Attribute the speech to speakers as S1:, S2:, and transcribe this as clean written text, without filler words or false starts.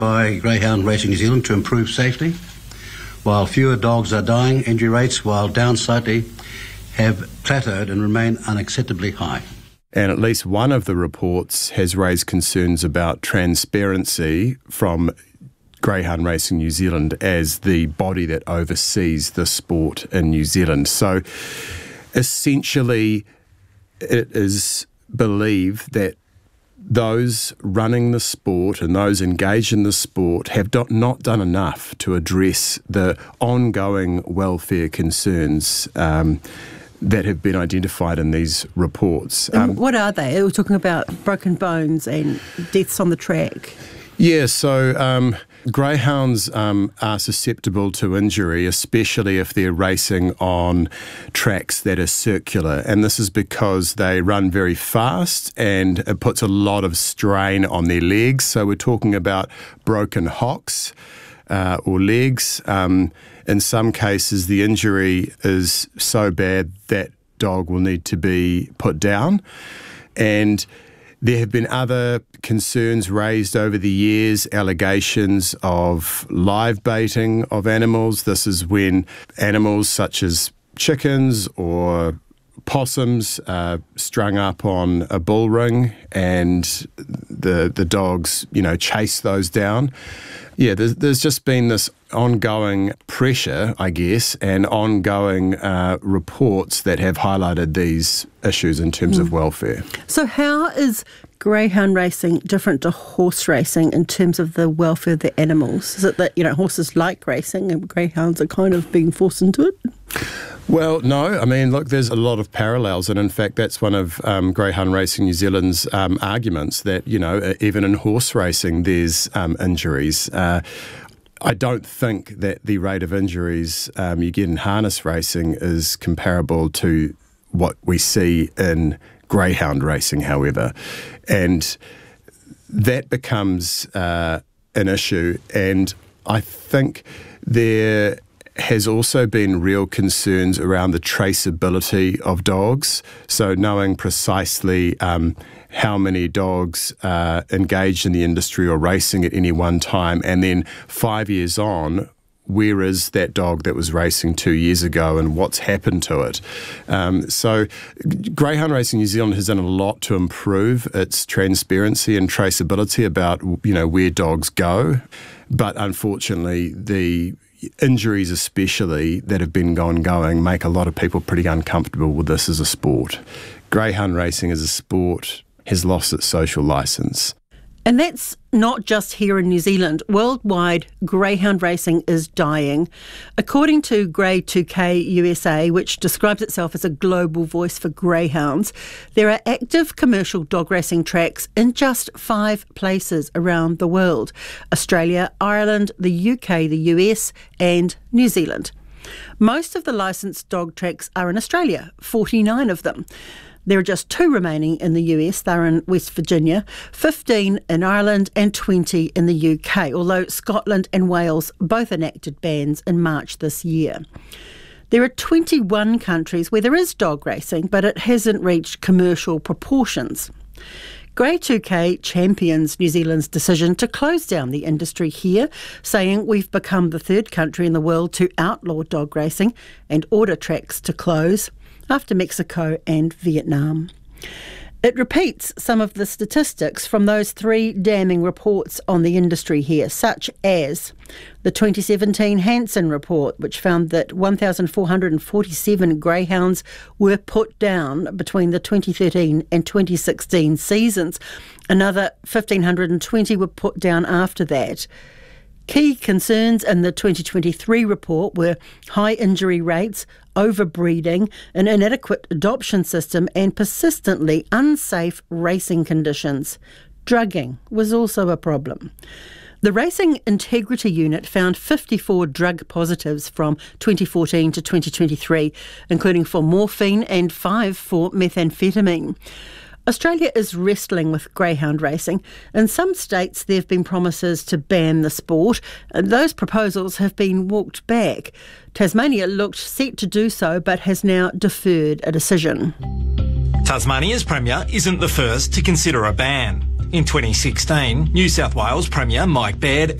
S1: by Greyhound Racing New Zealand to improve safety. While fewer dogs are dying, injury rates, while down slightly, have plateaued and remain unacceptably high.
S2: And at least one of the reports has raised concerns about transparency from Greyhound Racing New Zealand as the body that oversees the sport in New Zealand. So essentially, it is believed that those running the sport and those engaged in the sport have not done enough to address the ongoing welfare concerns that have been identified in these reports.
S3: What are they? We're talking about broken bones and deaths on the track.
S2: Yeah, so greyhounds are susceptible to injury, especially if they're racing on tracks that are circular. And this is because they run very fast and it puts a lot of strain on their legs. So we're talking about broken hocks or legs. In some cases, the injury is so bad that dog will need to be put down. And there have been other concerns raised over the years, allegations of live baiting of animals. This is when animals such as chickens or possums are strung up on a bull ring and the dogs, chase those down. Yeah, there's just been this ongoing pressure, I guess, and ongoing reports that have highlighted these issues in terms of welfare.
S3: So how is greyhound racing different to horse racing in terms of the welfare of the animals? Is it that, horses like racing and greyhounds are kind of being forced into it?
S2: Well, no. I mean, look, there's a lot of parallels, and in fact, that's one of Greyhound Racing New Zealand's arguments that, even in horse racing, there's injuries. I don't think that the rate of injuries you get in harness racing is comparable to what we see in greyhound racing, however. And that becomes an issue, and I think there has also been real concerns around the traceability of dogs. So knowing precisely how many dogs are engaged in the industry or racing at any one time, and then 5 years on, where is that dog that was racing 2 years ago and what's happened to it? So Greyhound Racing New Zealand has done a lot to improve its transparency and traceability about, where dogs go. But unfortunately, the injuries especially that have been ongoing make a lot of people pretty uncomfortable with this as a sport. Greyhound racing as a sport has lost its social licence.
S3: And that's not just here in New Zealand. Worldwide, greyhound racing is dying. According to Grey 2K USA, which describes itself as a global voice for greyhounds, there are active commercial dog racing tracks in just 5 places around the world: Australia, Ireland, the UK, the US and New Zealand. Most of the licensed dog tracks are in Australia, 49 of them. There are just 2 remaining in the US. They're in West Virginia, 15 in Ireland and 20 in the UK, although Scotland and Wales both enacted bans in March this year. There are 21 countries where there is dog racing, but it hasn't reached commercial proportions. Grey 2K champions New Zealand's decision to close down the industry here, saying we've become the 3rd country in the world to outlaw dog racing and order tracks to close, after Mexico and Vietnam. It repeats some of the statistics from those 3 damning reports on the industry here, such as the 2017 Hansen report, which found that 1,447 greyhounds were put down between the 2013 and 2016 seasons. Another 1,520 were put down after that. Key concerns in the 2023 report were high injury rates, overbreeding, an inadequate adoption system and persistently unsafe racing conditions. Drugging was also a problem. The Racing Integrity Unit found 54 drug positives from 2014 to 2023, including for morphine and 5 for methamphetamine. Australia is wrestling with greyhound racing. In some states, there have been promises to ban the sport, and those proposals have been walked back. Tasmania looked set to do so, but has now deferred a decision.
S4: Tasmania's Premier isn't the first to consider a ban. In 2016, New South Wales Premier Mike Baird